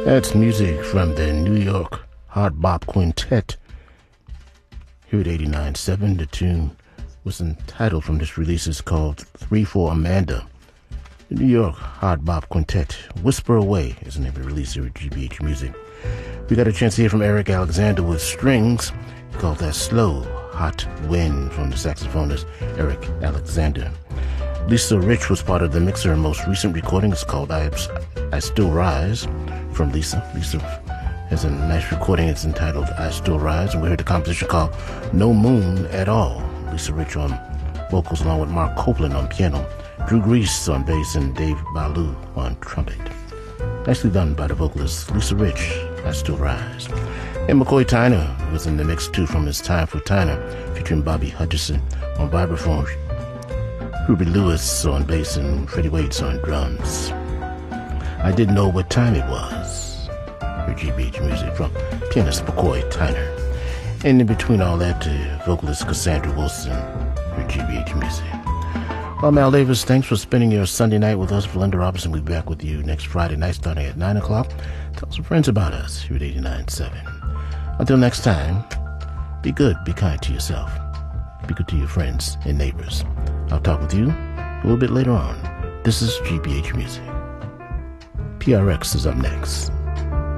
That's music from the New York Hard Bop Quintet. Here at 89.7, the tune was entitled from this release is called 3 for Amanda. The New York Hard Bop Quintet, Whisper Away is the name of the release here at GBH Music. We got a chance to hear from Eric Alexander with strings. He called that Slow Hot Wind from the saxophonist Eric Alexander. Lisa Rich was part of the mixer. Her most recent recording is called I Still Rise from Lisa. Lisa has a nice recording. It's entitled I Still Rise, and we heard the composition called No Moon at All. Lisa Rich on vocals along with Mark Copeland on piano, Drew Grease on bass, and Dave Ballou on trumpet. Nicely done by the vocalist Lisa Rich, I Still Rise. And McCoy Tyner was in the mix too from It's Time for Tyner, featuring Bobby Hutcherson on vibraphone, Ruby Lewis on bass, and Freddie Waits on drums. I Didn't Know What Time It Was. Your GBH Music from pianist McCoy Tyner. And in between all that, vocalist Cassandra Wilson, your GBH Music. Well, Mal Davis, thanks for spending your Sunday night with us. Belinda Robinson will be back with you next Friday night starting at 9 o'clock. Tell some friends about us here at 89.7. Until next time, be good, be kind to yourself. Be good to your friends and neighbors. I'll talk with you a little bit later on. This is GBH Music. PRX is up next.